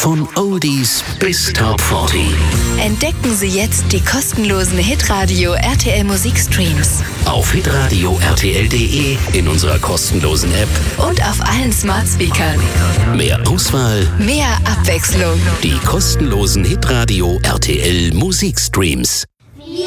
Von Oldies bis Top 40. Entdecken Sie jetzt die kostenlosen Hitradio RTL Musikstreams. Auf hitradio rtl.de, in unserer kostenlosen App und auf allen Smart Speakern. Mehr Auswahl, mehr Abwechslung. Die kostenlosen Hitradio RTL Musikstreams.